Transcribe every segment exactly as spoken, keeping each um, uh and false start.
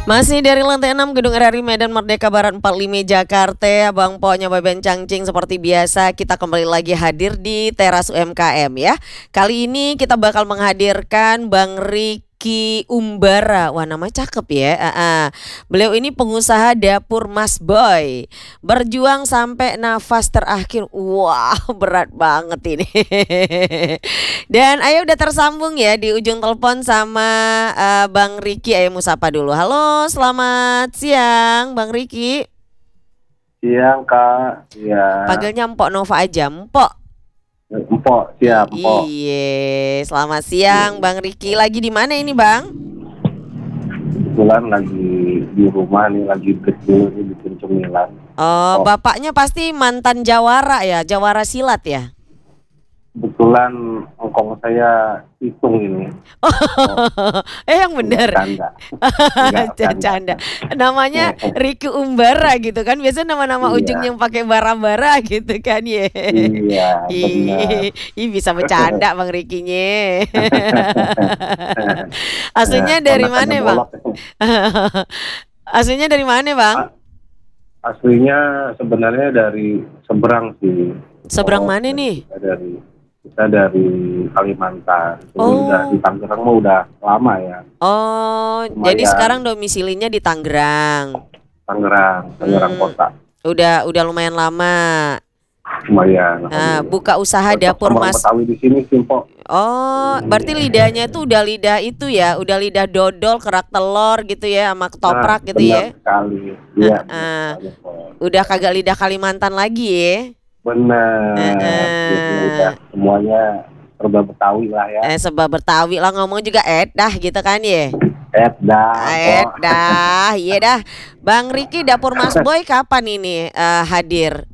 Masih dari lantai enam Gedung R R I Medan Merdeka Barat empat puluh lima Jakarta, Abang Poknya Beben Cangcing seperti biasa kita kembali lagi hadir di Teras U M K M ya. Kali ini kita bakal menghadirkan Bang Ricky Umbara. Wah, namanya cakep ya. Ah, ah. Beliau ini pengusaha dapur Mas Boy. Berjuang sampai nafas terakhir. Wah, berat banget ini. Dan ayo udah tersambung ya di ujung telepon sama uh, Bang Ricky. Ayo musapa dulu. Halo, selamat siang Bang Ricky. Siang Kak. Iya. Panggilnya Mpok Nova aja, Mpok. Empok, siap Empok. Iya, selamat siang Bang Ricky. Lagi di mana ini Bang? Kebetulan lagi di rumah nih, lagi kecil nih bikin cemilan. Oh, Oh. bapaknya pasti mantan jawara ya, jawara silat ya? Kebetulan engkong saya hitung ini. Oh, eh yang bener. Canda. Canda. Namanya Ricky Umbara gitu kan. Biasanya nama-nama Iya. ujung yang pakai bara-bara gitu kan ya. Iya, benar. Ih, bisa bercanda Bang Ricky-nya. Aslinya Nah, dari ponakannya mana Bang? bolok. Aslinya dari mana Bang? Aslinya sebenarnya dari seberang sih. Seberang Oh, mana nih? Kita dari kita dari Kalimantan. Oh. Udah di Tangerang mah udah lama ya. Oh, Lumayan. jadi sekarang domisilinya di Tangerang. Tangerang, Tangerang Hmm. kota. Udah udah lumayan lama. Lumayan. Nah, buka usaha Cocok dapur sama Mas. Betawi di sini sih, Pok. Oh, berarti lidahnya tuh udah lidah itu ya, udah lidah dodol, kerak telur gitu ya, sama ketoprak Nah, gitu benar ya. sekali. Iya. Ah, benar sekali, Pok. Udah kagak lidah Kalimantan lagi ya. Benar. Eh, Jadi udah semuanya serba Betawi lah ya. Eh, sebab Betawi lah ngomong juga edah gitu kan ya. Edah, Pok. Edah, iya dah. Bang Ricky dapur Mas Boy kapan ini eh, hadir?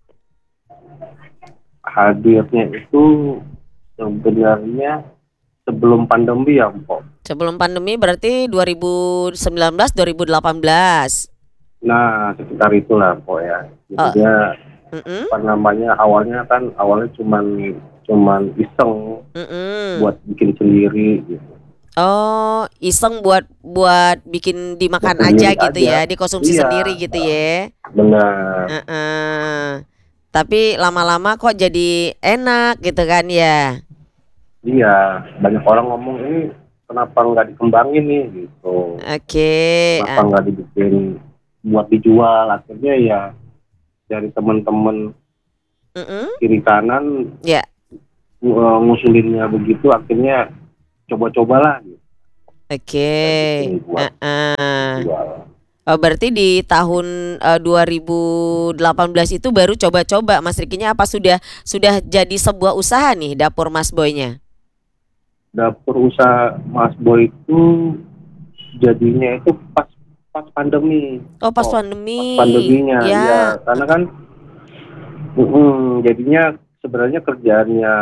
Hadirnya itu sebenarnya sebelum pandemi ya, Pok. Sebelum pandemi berarti dua ribu sembilan belas dua ribu delapan belas. Nah, sekitar itulah, Pok ya. Oh. Jadinya Mm-mm, apa namanya, awalnya kan awalnya cuman cuman iseng mm-mm. buat bikin sendiri gitu. Oh, iseng buat buat bikin dimakan Buat aja sendiri gitu aja. ya, dikonsumsi Iya. sendiri gitu ya. Benar. Heeh. Tapi lama-lama kok jadi enak gitu kan ya. Iya, banyak orang ngomong ini kenapa nggak dikembangin nih gitu. Oke. Kenapa nggak dibikin buat dijual? Akhirnya ya dari teman-teman Mm-mm. kiri kanan Ya. uh, ngusulinnya begitu, akhirnya coba-cobalah gitu. Oke. Bikin buat Heeh. jual. Oh, berarti di tahun eh, dua ribu delapan belas itu baru coba-coba Mas Ricky-nya, apa sudah sudah jadi sebuah usaha nih dapur Mas Boy-nya? Dapur usaha Mas Boy itu jadinya itu pas pas pandemi. Oh, pas Oh, pandemi. Pas pandeminya, Ya. ya, karena kan mm, jadinya sebenarnya kerjaannya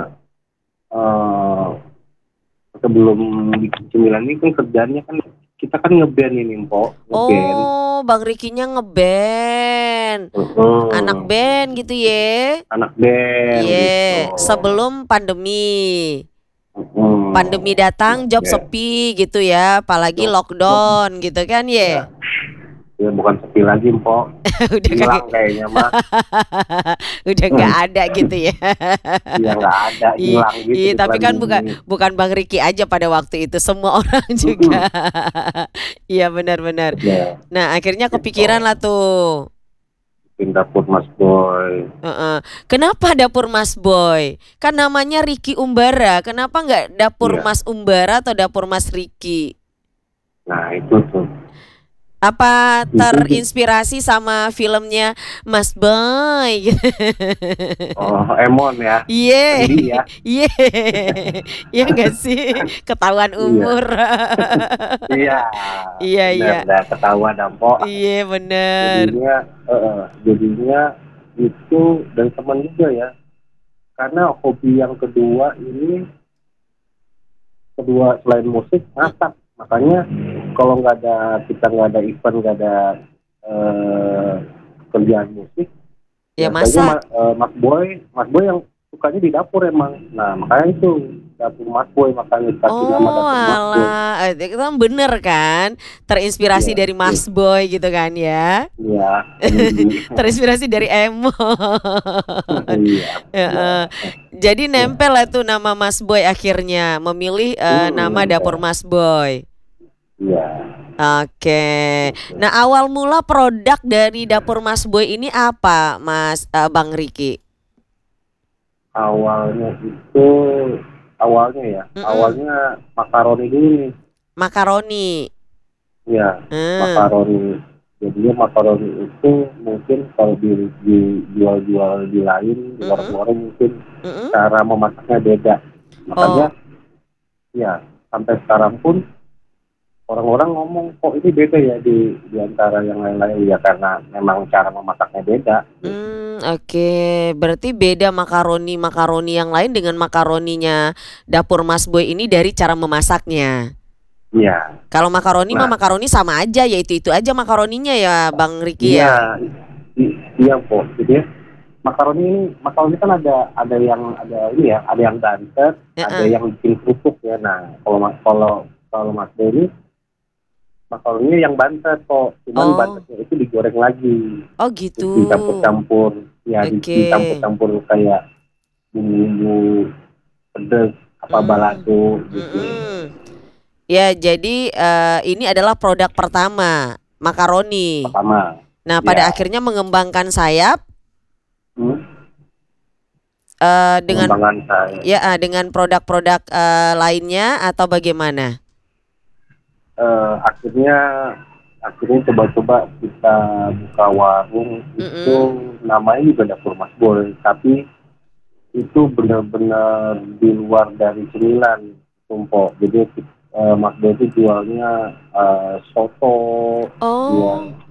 uh, sebelum bikin cemilan ini kan kerjaannya kan kita kan ngeband ini, Mpok, ngeband. Oh, Bang Ricky-nya ngeband. Mm-mm. Anak band gitu ya. Anak band. Iya, gitu. sebelum pandemi. Mm-mm. Pandemi datang, job Ya. sepi gitu ya, apalagi Job- lockdown gitu kan ya. Ya bukan sepi lagi, Mpok. Udah Hilang kagak, kayaknya mah. udah nggak ada gitu ya. Ya nggak ada, Iya, hilang gitu. iya, tapi kan iklan bukan ini. bukan Bang Ricky aja pada waktu itu, semua orang juga. Iya, benar-benar. Ya, Nah, akhirnya kepikiran lah tuh. bikin dapur Mas Boy. Heeh. Kenapa dapur Mas Boy? Kan namanya Ricky Umbara. Kenapa nggak dapur Iya. Mas Umbara atau dapur Mas Ricky? Nah itu tuh. Apa Itu terinspirasi sama filmnya Mas Boy? Oh, Emon ya. Iya, Andi ya. iya, iya nggak sih? Ketahuan umur. Iya. Iya, benar, iya. Udah ketahuan Mpok. Iya, bener. Jadinya, eh, eh, jadinya itu dan teman juga ya. Karena hobi yang kedua ini, kedua selain musik, masak. Makanya kalau nggak ada, kita nggak ada event, nggak ada eh, kerjaan musik, Ya biasanya masak. Ma- eh, Mas Boy, Mas Boy yang sukanya di dapur emang. Nah makanya itu dapur Mas Boy, makanya dikasih nama Oh, dapur Mas Boy. alah, eh, itu kan bener kan? Terinspirasi Iya, dari Mas Boy gitu kan ya? iya, jadi, Terinspirasi dari Emo. iya, iya, Heeh. Jadi iya, nempel lah tuh nama Mas Boy akhirnya memilih eh, hmm, nama dapur nempel, Mas Boy. iya. Oke. Nah, awal mula produk dari dapur Mas Boy ini apa, Mas eh, Bang Riki? Awalnya itu, awalnya ya, Mm-mm. awalnya makaroni dulu nih, Makaroni. ya, Hmm. makaroni. Jadinya makaroni itu mungkin kalau di, dijual-jual di lain, di Mm-mm. warung-warung mungkin Mm-mm. cara memasaknya beda. Makanya Oh. ya sampai sekarang pun orang-orang ngomong kok ini beda ya di di antara yang lain-lain ya karena memang cara memasaknya beda gitu. Hmm, oke. Berarti beda makaroni makaroni yang lain dengan makaroninya dapur Mas Boy ini dari cara memasaknya. Iya. Kalau makaroni mah Nah, makaroni sama aja, ya itu-itu aja makaroninya ya, Bang Riki iya, ya. i- iya kok. Jadi ya, makaroni ini makaroni kan ada ada yang ada ini ya, ada yang bantet, ada Heeh. yang bikin kerupuk ya. Nah, kalau mas kalau kalau Mas Dewi makaroninya yang bantet kok, cuman Oh, bantetnya itu digoreng lagi, oh gitu. terus dicampur-campur, ya di- Oke. dicampur-campur kayak bumbu pedes apa Hmm. balado gitu Mm-mm. Ya, jadi eh, ini adalah produk pertama, makaroni. pertama Nah, pada ya. akhirnya mengembangkan sayap Hmm, eh, dengan pengembangan saya ya eh, dengan produk-produk eh, lainnya atau bagaimana? eh, akhirnya akhirnya coba-coba kita buka warung itu Mm-mm. namanya juga dapur Mas Boy tapi itu benar-benar di luar dari cemilan tumpok jadi eh, Mas Boy itu jualnya eh, soto jual Oh,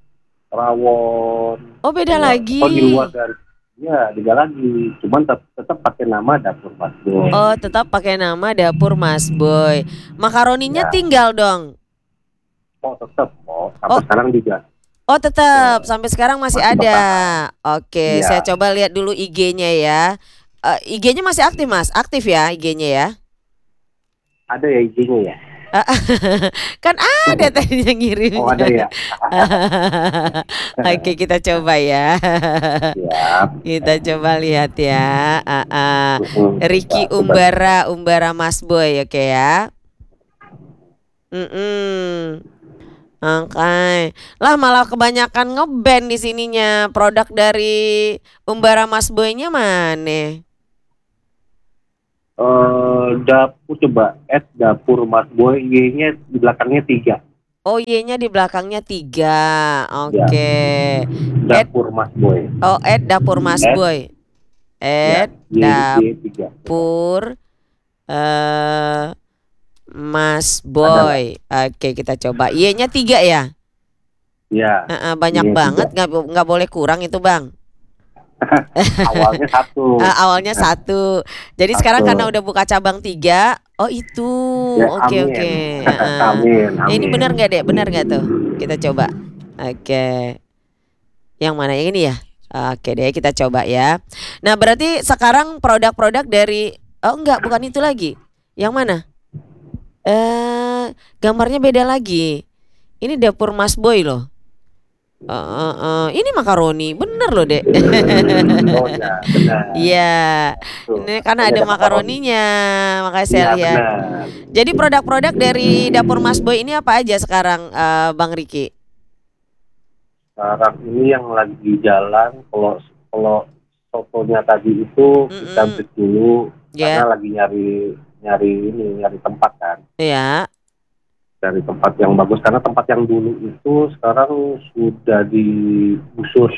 rawon oh beda jual lagi. atau di luar dari ya tiga lagi cuman tetap, tetap pakai nama dapur Mas Boy Oh, tetap pakai nama dapur Mas Boy. Makaroninya ya. tinggal dong. Oh tetap oh sampai Oh, sekarang juga oh tetap eh, sampai sekarang masih masih ada. bertahan. Oke, saya Iya coba lihat dulu I G-nya ya. Eh, I G-nya masih aktif, Mas? Aktif ya I G-nya ya? ada ya izinnya ya. Kan ada tadi yang Oh ada ngirimnya. ya. Oke, kita coba ya. Siap. Kita coba lihat ya. Ah, ah. Mm-mm, coba Ricky coba. Umbara, Umbara Mas Boy, oke ya. Mm-mm. Oke. Lah malah kebanyakan ngeband di sininya. Produk dari Umbara Mas Boy-nya mana? Eh dapur coba S dapur Mas Boy Y-nya di belakangnya tiga. Oh, Y-nya di belakangnya tiga. Ya Oke. Ed, dapur Mas Boy. oh Ed dapur Mas S Boy. ya Ed Y Y tiga. Coba. dapur eh Mas Ada nggak? Boy. Oke, kita coba. Y-nya tiga ya? Ya Heeh, banyak Y tiga. banget, nggak bo- nggak boleh kurang itu Bang. Awalnya satu. Eh, awalnya satu. Jadi sekarang karena Satu. udah buka cabang tiga, oh itu, Ya oke oke. amin. Heeh. Amin Ya, ini amin. benar nggak dek? Benar nggak tuh? Kita coba. Oke. Yang mana yang ini ya? Oke deh, kita coba ya. Nah, berarti sekarang produk-produk dari, oh enggak, bukan itu lagi. Yang mana? Eh, gambarnya beda lagi. Ini dapur Mas Boy loh. Eh, eh, eh, Ini makaroni, bener loh dek. Oh ya benar. Iya, Tuh, ini karena makanya ada ada makaroni. makaroninya, makanya saya Iya lihat. benar. Jadi produk-produk dari dapur Mas Boy ini apa aja sekarang, eh, Bang Riki? Sekarang ini yang lagi jalan, kalau kalau sotonya tadi itu kita Mm-mm. break dulu karena Ya, lagi nyari nyari ini nyari tempat kan, ya. dari tempat yang bagus karena tempat yang dulu itu sekarang sudah digusur.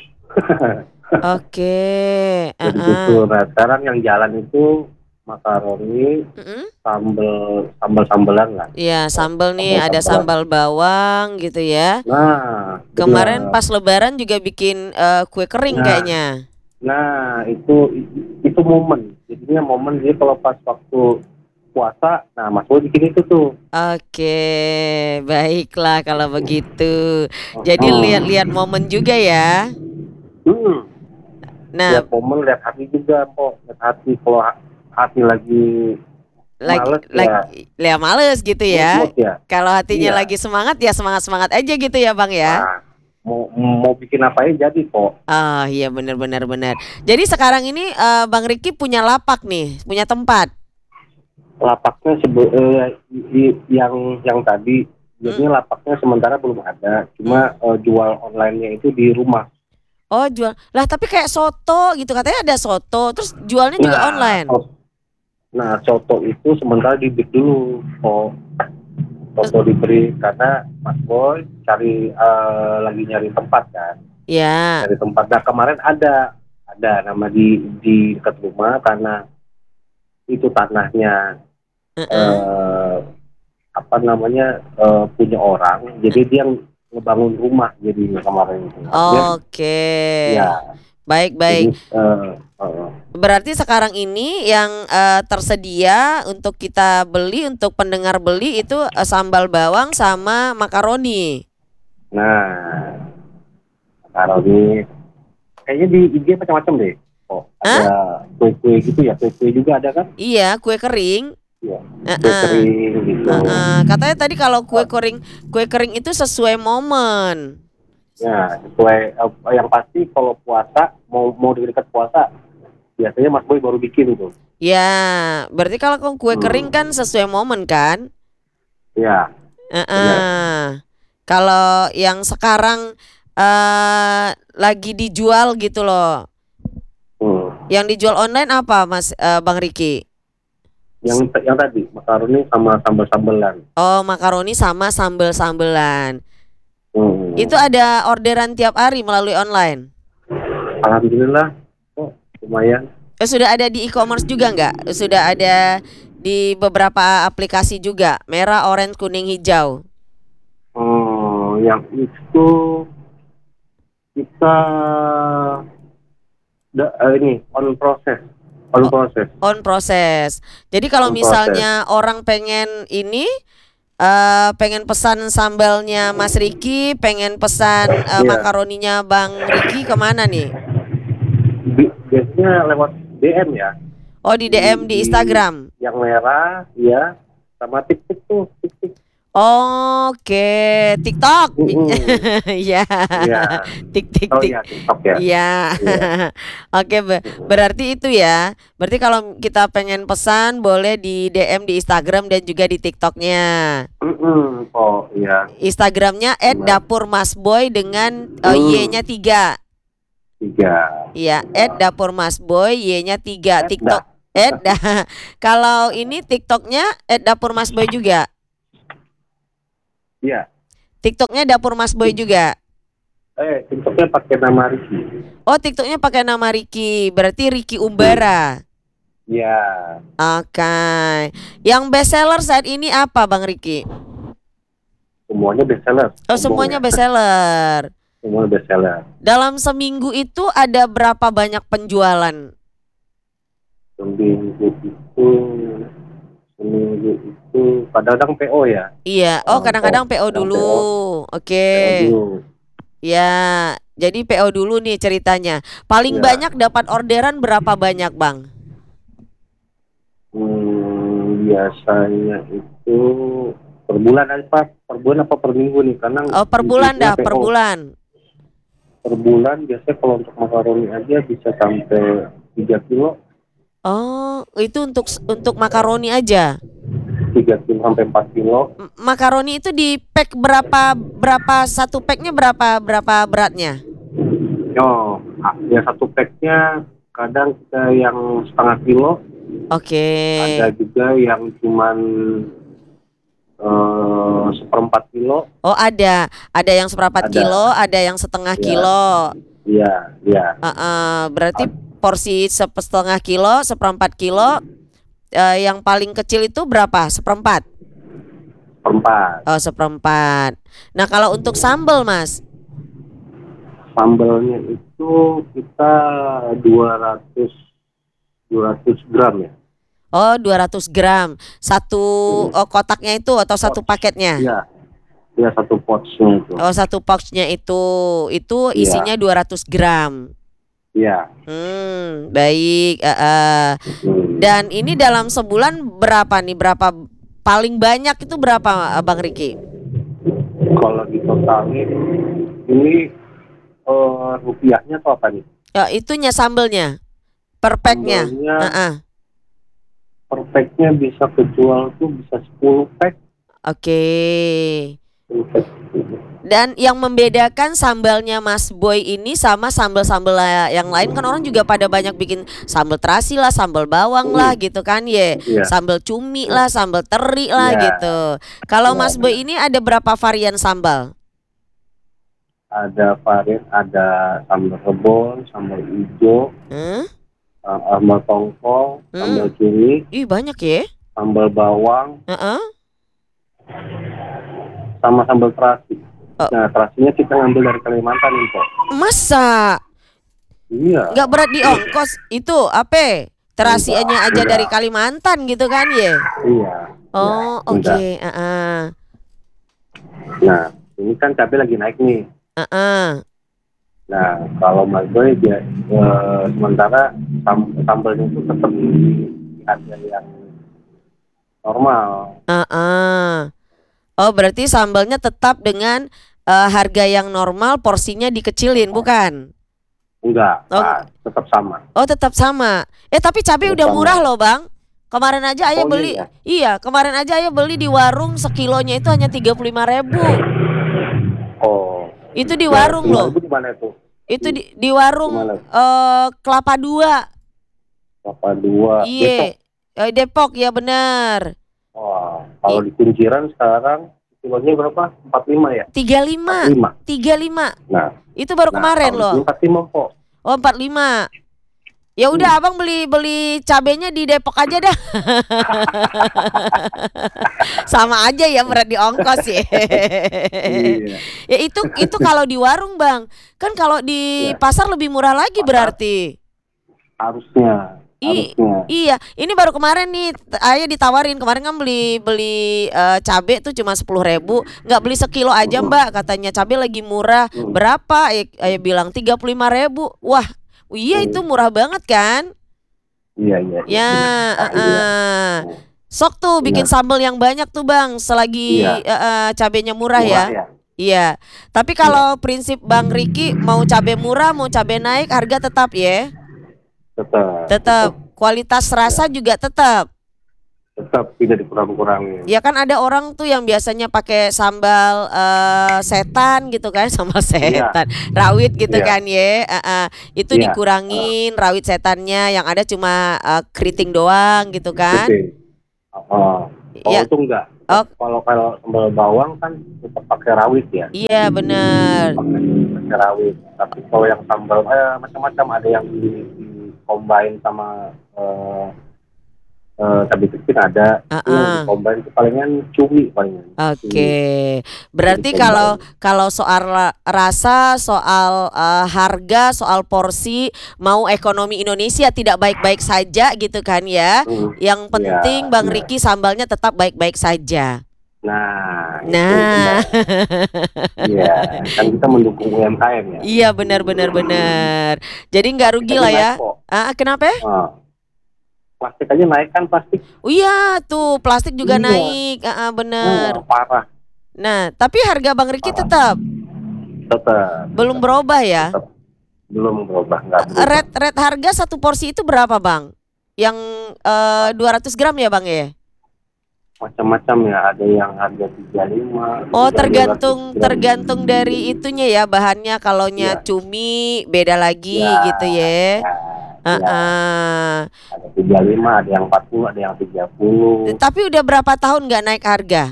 Oke. Sudah uh-uh. digusur. Nah, sekarang yang jalan itu makaroni, Mm-mm. sambel sambel sambelan lah, Ya, sambal nih sambel ada sambelan. sambal bawang gitu ya. Nah, Kemarin benar. pas Lebaran juga bikin eh, kue kering Nah, kayaknya. Nah, itu itu momen. Jadinya momen dia kalau pas waktu puasa, nah Mas Boy bikin itu tuh. Oke, baiklah kalau begitu. Jadi lihat-lihat Hmm. momen juga ya. Hmm. Nah, Lihat momen, lihat hati juga, kok. Lihat hati kalau ha- hati lagi lagi males ya, lagi ya males gitu ya. mood-mood ya. Kalau hatinya Iya. lagi semangat ya semangat-semangat aja gitu ya Bang ya. Nah, mau mau bikin apa aja jadi kok. Ah iya benar benar benar. Jadi sekarang ini eh, Bang Riki punya lapak nih, punya tempat. Lapaknya sebe eh, i- yang yang tadi Hmm. jadinya lapaknya sementara belum ada, cuma eh, jual online-nya itu di rumah. Oh jual. Lah tapi kayak soto gitu katanya ada soto, terus jualnya juga online. so- nah soto itu sementara dibeli dulu kok. Soto diberi karena Mas Boy cari eh, lagi nyari tempat kan, Ya. cari tempat. Nah kemarin ada ada nama di di dekat rumah karena itu tanahnya Heeh. eh, apa namanya eh, punya orang, jadi dia ngebangun rumah jadinya kemarin itu. Artinya, Oke. ya, Baik jadi baik. eh, eh, Berarti sekarang ini yang eh, tersedia untuk kita beli untuk pendengar beli itu eh, sambal bawang sama makaroni. nah kalau di kayaknya di I G macam-macam deh. Oh, ada kue-kue gitu ya, kue-kue juga ada kan? Iya, kue kering. Iya, kue Heeh. kering gitu. Heeh. Katanya tadi kalau kue kering kue kering itu sesuai momen. Ya, sesuai eh, yang pasti kalau puasa mau mau dekat puasa biasanya Mas Boy baru bikin itu. Ya, berarti kalau kue Hmm. kering kan sesuai momen kan? Ya, Heeh. Kalau yang sekarang eh lagi dijual gitu loh. hmm. Yang dijual online apa Mas eh, Bang Riki? yang yang tadi makaroni sama sambal-sambelan. Oh, makaroni sama sambel-sambelan. Hmm. Itu ada orderan tiap hari melalui online. Alhamdulillah, oh, lumayan. Eh, sudah ada di e-commerce juga nggak? Sudah ada di beberapa aplikasi juga. Merah, orange, kuning, hijau. Oh, yang itu kita da, eh, ini on proses, on proses. On proses. Jadi kalau On misalnya orang pengen ini eh pengen pesan sambalnya Mas Riki, pengen pesan eh, Iya. makaroninya Bang Riki kemana nih? Bi- biasanya lewat D M ya. Oh di D M di Instagram. Yang merah, ya, sama TikTok tuh, TikTok. Oke, TikTok. Mm-mm. Iya. Iya. Tik tik Oh tik. iya, TikTok ya. Iya. Oke, be- berarti itu ya. Berarti kalau kita pengen pesan boleh di D M di Instagram dan juga di TikToknya. Mm-mm. Oh iya, Instagramnya et dapur Mas Boy dengan eh, Hmm. Y-nya tiga. tiga. Iya, et dapur Mas Boy, Y-nya tiga. Et TikTok et dah. Kalau ini TikToknya et dapur Mas Boy juga. Iya. TikToknya dapur Mas Boy juga. Eh, TikToknya pakai nama Ricky. Oh, TikToknya pakai nama Ricky. Berarti Ricky Umbara. Iya. Oke. Yang best seller saat ini apa Bang Ricky? Semuanya bestseller. Oh, semuanya best seller. Semuanya bestseller. Dalam seminggu itu ada berapa banyak penjualan? Seminggu itu, seminggu itu kadang-kadang P O ya. Iya. Oh, Oh, kadang-kadang P O kadang dulu. Oke. P O dulu. Ya, jadi P O dulu nih ceritanya. Paling Ya. banyak dapat orderan berapa banyak, Bang? Hmm, biasanya itu per bulan apa? Per bulan apa per minggu nih? Karena Oh, per bulan dah, P O. per bulan. Per bulan biasanya kalau untuk makaroni aja bisa sampai tiga kilo. Oh, itu untuk untuk makaroni aja. tiga kilo sampai empat kilo. M- Makaroni itu di pack berapa berapa satu packnya berapa berapa beratnya? Oh, ah, ya satu packnya kadang kita yang setengah kilo, Oke. ada juga yang cuman eh, seperempat kilo. Oh, ada. Ada yang seperempat Ada. kilo, ada yang setengah Ya. kilo. Iya, iya. Uh-uh, berarti porsi sep- setengah kilo, seperempat kilo. Eh, yang paling kecil itu berapa? Seperempat. Seperempat. Oh, seperempat. Nah, kalau untuk sambal, Mas. Sambalnya itu kita dua ratus dua ratus gram ya. Oh, dua ratus gram. Satu oh, kotaknya itu atau satu paketnya? Iya. Iya, satu pouchnya itu. Oh, satu pouchnya itu. Itu Iya. isinya dua ratus gram. Iya. Hmm, baik. eh, eh. Hmm. Dan ini dalam sebulan berapa nih? Berapa paling banyak itu berapa, Abang Riki? Kalau ditotalin ini eh, rupiahnya atau apa nih? Ya, itunya sambelnya, per packnya. Sambelnya Heeh. per packnya bisa kejual tuh bisa sepuluh pack. Oke. sepuluh pack. Dan yang membedakan sambalnya Mas Boy ini sama sambal-sambal la- yang lain kan orang juga pada banyak bikin sambal terasi lah, sambal bawang lah Hmm. gitu kan ye. Iya. Sambal cumi lah, sambal teri lah Iya. gitu. Kalau Iya, Mas Boy ini ada berapa varian sambal? Ada varian, ada sambal rebon, sambal hijau, Hmm? uh, sambal tongkol, sambal Hmm? cumi, Ih banyak ya. sambal bawang, Heeh. sama sambal terasi. Oh. Nah, terasinya kita ngambil dari Kalimantan nih, Pak. Masa? Iya. Nggak berat di ongkos itu apa? Terasinya aja Enggak. dari Kalimantan gitu kan ye? Iya. Oh Iya, oke. enggak. Heeh. Nah, ini kan cabai lagi naik nih. Heeh. Nah, kalau Mas Boy dia eh, sementara sam sambalnya itu tetap di harga yang normal. Heeh. Oh berarti sambalnya tetap dengan eh, harga yang normal, porsinya dikecilin bukan? Enggak, Oh. ah, tetap sama. Oh tetap sama. Eh tapi cabai Tetap udah sama. murah loh bang. Kemarin aja ayah Oh, beli. iya. Iya kemarin aja ayah beli di warung sekilonya itu hanya tiga puluh lima ribu. Oh. Itu di Nah, warung loh. Itu di mana itu? Itu di, di warung Gimana? eh, Kelapa Dua. Kelapa Dua. Depok. Iya. Eh, Depok ya benar. Wah, kalau di kunciran sekarang kilonya berapa? empat puluh lima ya? tiga puluh lima. empat puluh lima. tiga puluh lima. Nah, Itu baru nah, kemarin kalau loh. di empat puluh lima kok. Oh empat puluh lima. Ya udah abang beli beli cabenya di Depok aja dah. Sama aja ya berat di ongkos ya. Iya. Ya itu itu kalau di warung bang. Kan kalau di Ya. pasar lebih murah lagi berarti. Harusnya. I, Harusnya. iya, ini baru kemarin nih t- ayah ditawarin kemarin kan beli beli eh, cabe tuh cuma sepuluh ribu, nggak beli sekilo aja mbak katanya cabe lagi murah Hmm. berapa? Ayah, ayah bilang tiga puluh lima ribu, wah iya itu murah banget kan? Iya, iya. Ya, benar. Ah, eh, iya. eh. Sok tuh bikin Benar. sambal yang banyak tuh bang selagi Iya. eh, eh, cabenya murah, Murah ya. ya. Iya, tapi kalau prinsip Bang Riki mau cabe murah mau cabe naik harga tetap ya, Tetap. tetap kualitas rasa juga tetap. Tetap tidak dikurang-kurangin. Ya kan ada orang tuh yang biasanya pakai sambal eh, setan gitu kan, sambal setan, rawit gitu Iya. kan ya, eh, eh, itu Iya. dikurangin rawit setannya, yang ada cuma eh, keriting doang gitu kan. Oke. Oh, oh Ya. itu enggak. Oh. Kalau kalau sambal bawang kan tetap pakai rawit ya. Iya bener. Pakai, pakai rawit. Tapi kalau yang sambal eh, macam-macam ada yang di, di combine sama eh eh, cabai kecil ada. Itu yang Uh-uh. di combine itu palingan cumi palingan. Oke, berarti Jadi kalau combine. kalau soal ra- rasa, soal eh, harga, soal porsi, mau ekonomi Indonesia tidak baik-baik saja gitu kan ya. Hmm. Yang penting Ya, Bang iya. Riki sambalnya tetap baik-baik saja. Nah, itu Nah, benar. Iya, kan kita mendukung U M K M ya. iya benar-benar benar. Jadi nggak rugi Plastik lah aja ya. naik kok. Ah, kenapa? Ah. Plastik aja naik kan plastik. Oh iya, tuh plastik juga Iya. naik. Ah, ah, benar. Oh, parah. Nah, tapi harga Bang Riki tetap Tetap. belum berubah ya. Tetap. Belum berubah, nggak berubah. Red red harga satu porsi itu berapa bang? Yang eh, dua ratus gram ya bang ya? Macam-macam ya, ada yang harga tiga puluh lima. Oh ada tergantung dua ratus gram. tergantung dari itunya ya bahannya. Kalaunya Iya. cumi beda lagi Ya, gitu ya. ya, Ah, ya. ah. Ada tiga puluh lima, ada yang empat puluh, ada yang tiga puluh. Tapi udah berapa tahun nggak naik harga?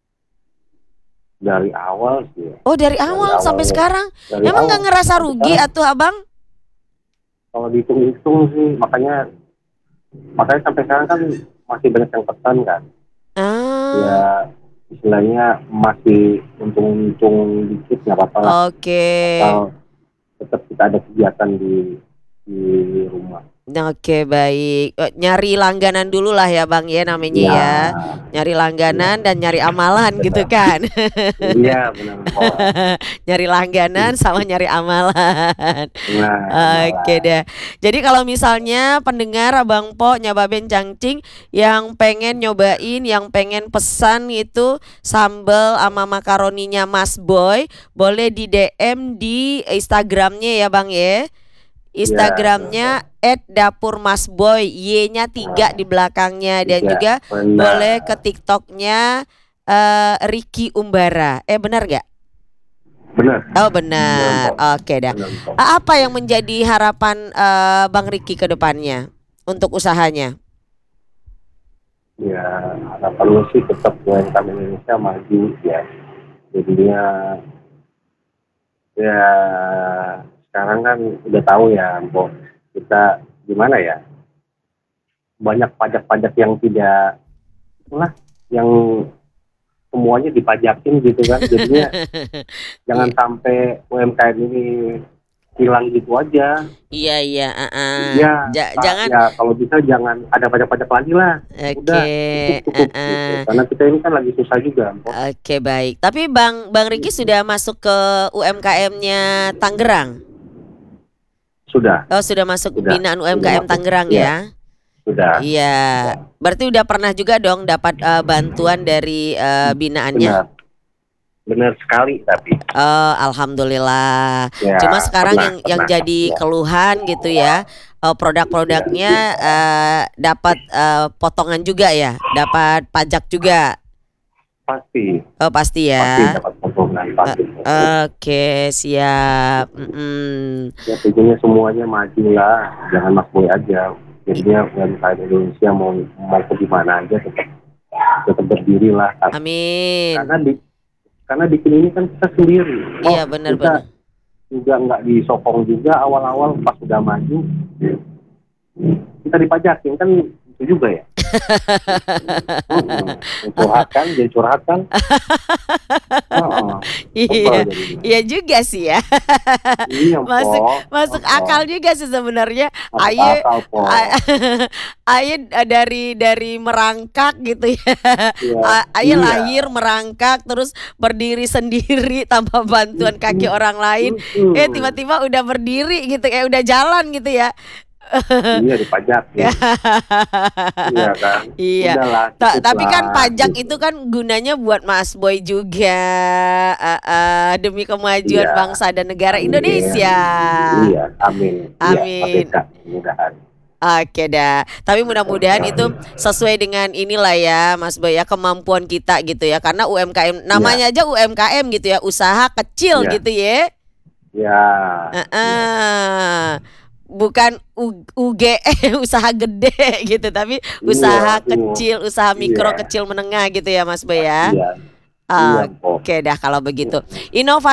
Dari awal sih. Oh dari awal awal sampai ya. sekarang. Dari Emang awal nggak ngerasa sampai rugi sekarang. atuh abang? Kalau dihitung-hitung sih, makanya makanya sampai sekarang kan masih banyak yang pesan kan. Ah, Ya istilahnya masih untung-untung dikit nggak apa-apa lah. oke. Kalau tetap kita ada kegiatan di di rumah. Oke, baik. Eh, Nyari langganan dulu lah ya Bang ya namanya Ya, ya. Nyari langganan dan nyari amalan gitu benar. kan. Iya, benar, Mpok. Nyari langganan sama nyari amalan. Nah, Oke amalan. deh. Jadi kalau misalnya pendengar Abang Po nyobain cangcing yang pengen nyobain, yang pengen pesan itu sambal sama makaroninya Mas Boy, boleh di D M di Instagramnya ya Bang ya. Iya, benar, Mpok. Instagramnya at dapur Mas Boy, Y-nya tiga di Nah, belakangnya, dan iya, juga boleh ke benar. TikToknya eh, Ricky Umbara. Eh benar gak? Benar. Oh Benar, benar. Mpok. Oke dah. Benar, Mpok. A- Apa yang menjadi harapan eh, Bang Ricky ke depannya untuk usahanya? Ya, harapan lu sih tetap U M K M Indonesia maju ya. Jadinya ya sekarang kan udah tahu ya, Mpok. Kita gimana ya? Banyak pajak-pajak yang tidak lah, yang semuanya dipajakin gitu kan. Jadinya jangan Iya, sampai U M K M ini hilang gitu aja. iya, iya. ah, ah. Ya, Ja- Pak, jangan. ya kalau bisa jangan ada pajak-pajak lagi lah. Oke. Udah cukup cukup ah, gitu. ah. Karena kita ini kan lagi susah juga, Mpok. Oke baik. Tapi Bang Bang Ricky sudah masuk ke U M K M-nya Tangerang. Sudah, Oh sudah masuk sudah, binaan sudah U M K M masuk. Tangerang Iya, ya. sudah. Iya. Sudah. Berarti udah pernah juga dong dapat eh, bantuan dari eh, binaannya. Benar, benar sekali tapi. Oh, alhamdulillah. Ya, Cuma sekarang pernah, yang yang pernah. jadi Ya, keluhan gitu ya, eh, produk-produknya eh, dapat eh, potongan juga ya, dapat pajak juga. pasti, Oh, pasti pasti ya. dapat potongan pasti. Oke, siap. Mm-mm. Ya, tentunya semuanya maju lah. Jangan Mas Boy aja. Jadinya U M K M Indonesia mau mau ke mana aja tetap tetap berdiri lah. Amin. Karena di karena di sini ini kan kita sendiri. Oh, Iya benar-benar. kita juga nggak disokong juga awal-awal pas sudah maju kita dipajakin kan itu juga ya. Hmm, curhat kan, jadi curhat kan. Oh, Iya, iya juga sih ya. Iya, Masuk Mpok. masuk Oh, akal juga sih sebenarnya. masuk Aye akal, Pok. Aye dari dari merangkak gitu ya. Iya. A- Aye Iya. lahir merangkak terus berdiri sendiri tanpa bantuan kaki orang lain. Mm-mm. Eh tiba-tiba udah berdiri gitu ya, udah jalan gitu ya. Iya dipajak. Iya kan. Iya. Udahlah, Ta- cukup tapi kan lah, pajak gitu. itu kan gunanya buat Mas Boy juga, eh, eh, demi kemajuan Iya. bangsa dan negara Amin. Indonesia. Iya, amin. Amin. Iya, Kak, mudah-mudahan. Oke dah. Tapi mudah-mudahan itu sesuai dengan inilah ya Mas Boy ya, kemampuan kita gitu ya. Karena U M K M namanya aja U M K M gitu ya, usaha kecil Iya. gitu ya. Ya. Eh, eh. Bukan U- UG usaha gede gitu, tapi usaha Iya, kecil, usaha mikro, iya. kecil menengah gitu ya Mas Boy ya. Iya. Iya, Pok. Oke dah kalau begitu. Inovasi